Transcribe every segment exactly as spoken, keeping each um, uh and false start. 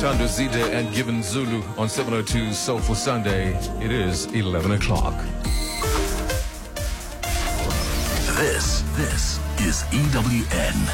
Tando Zide and Given Zulu on seven oh two Soulful Sunday. It is eleven o'clock. This, this is E W N.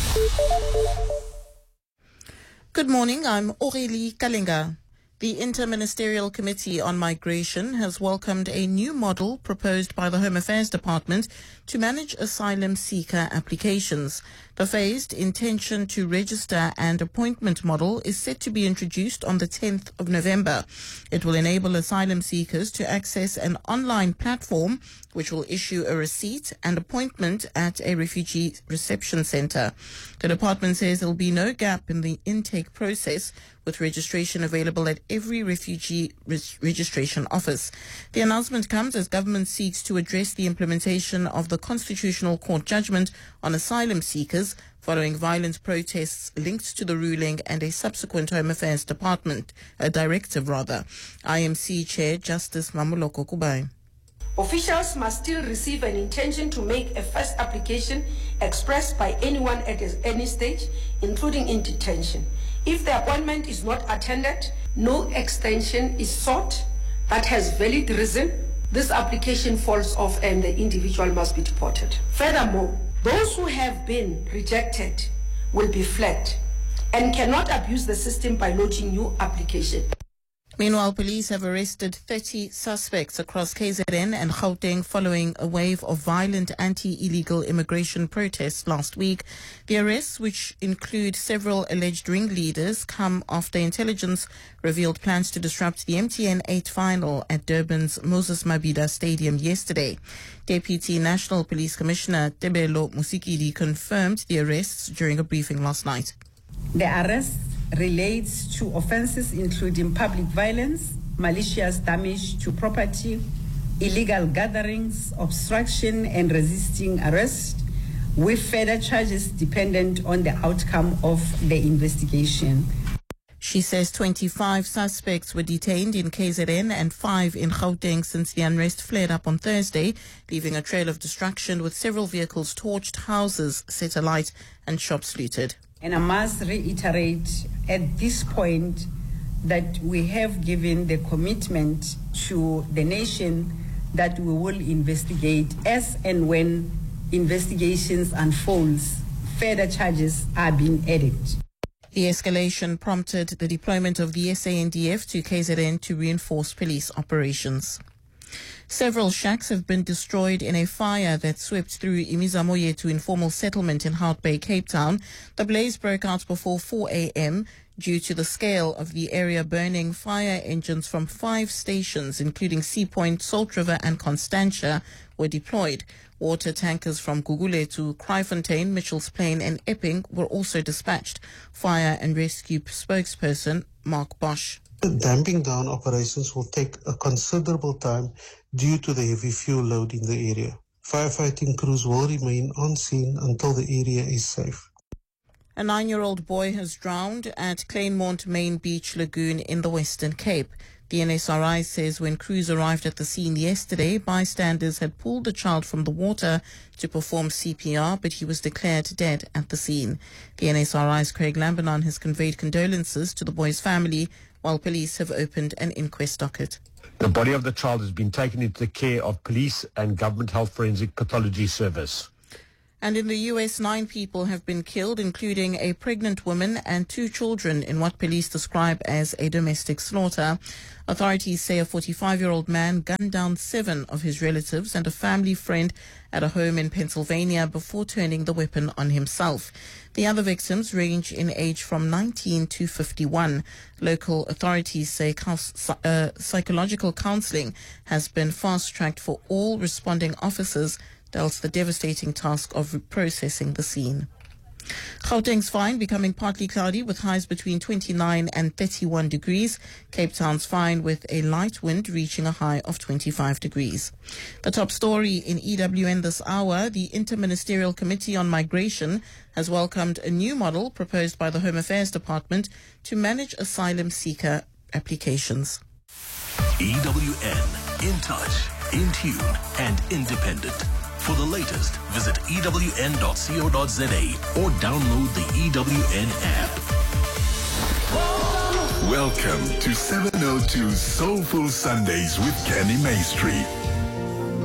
Good morning, I'm Aurélie Kalinga. The Interministerial Committee on Migration has welcomed a new model proposed by the Home Affairs Department to manage asylum seeker applications. The phased intention to register and appointment model is set to be introduced on the tenth of November. It will enable asylum seekers to access an online platform which will issue a receipt and appointment at a refugee reception center. The department says there will be no gap in the intake process, with registration available at every refugee res- registration office. The announcement comes as government seeks to address the implementation of the Constitutional Court judgment on asylum seekers following violent protests linked to the ruling and a subsequent Home Affairs Department, a directive rather. I M C Chair Justice Mamuloko Kubai. Officials must still receive an intention to make a first application expressed by anyone at any stage, including in detention. If the appointment is not attended, no extension is sought that has valid reason, this application falls off and the individual must be deported. Furthermore, those who have been rejected will be flagged and cannot abuse the system by lodging new application. Meanwhile, police have arrested thirty suspects across K Z N and Gauteng following a wave of violent anti-illegal immigration protests last week. The arrests, which include several alleged ringleaders, come after intelligence revealed plans to disrupt the M T N eight final at Durban's Moses Mabhida Stadium yesterday. Deputy National Police Commissioner Tebelo Musikidi confirmed the arrests during a briefing last night. The arrests relates to offences including public violence, malicious damage to property, illegal gatherings, obstruction and resisting arrest, with further charges dependent on the outcome of the investigation. She says twenty-five suspects were detained in K Z N and five in Gauteng since the unrest flared up on Thursday, leaving a trail of destruction with several vehicles torched, houses set alight and shops looted. And I must reiterate at this point that we have given the commitment to the nation that we will investigate as and when investigations unfolds, further charges are being added. The escalation prompted the deployment of the S A N D F to K Z N to reinforce police operations. Several shacks have been destroyed in a fire that swept through Imizamoyetu informal settlement in Hout Bay, Cape Town. The blaze broke out before four a.m. Due to the scale of the area burning, fire engines from five stations, including Sea Point, Salt River and Constantia, were deployed. Water tankers from Guguletu, Kraaifontein, Mitchells Plain and Epping were also dispatched. Fire and rescue spokesperson Mark Bosch. The damping down operations will take a considerable time due to the heavy fuel load in the area. Firefighting crews will remain on scene until the area is safe. A nine-year-old boy has drowned at Claremont Main Beach Lagoon in the Western Cape. The N S R I says when crews arrived at the scene yesterday, bystanders had pulled the child from the water to perform C P R, but he was declared dead at the scene. The N S R I's Craig Lambernon has conveyed condolences to the boy's family, while police have opened an inquest docket. The body of the child has been taken into the care of police and government health forensic pathology service. And in the U S, nine people have been killed, including a pregnant woman and two children, in what police describe as a domestic slaughter. Authorities say a forty-five-year-old man gunned down seven of his relatives and a family friend at a home in Pennsylvania before turning the weapon on himself. The other victims range in age from nineteen to fifty-one. Local authorities say uh, psychological counseling has been fast-tracked for all responding officers dealt the devastating task of reprocessing the scene. Gauteng's fine becoming partly cloudy with highs between twenty-nine and thirty-one degrees. Cape Town's fine with a light wind reaching a high of twenty-five degrees. The top story in E W N this hour: the Interministerial Committee on Migration has welcomed a new model proposed by the Home Affairs Department to manage asylum seeker applications. E W N, in touch, in tune and independent. For the latest, visit E W N dot co dot za or download the E W N app. Welcome to seven oh two Soulful Sundays with Kenny Maestri.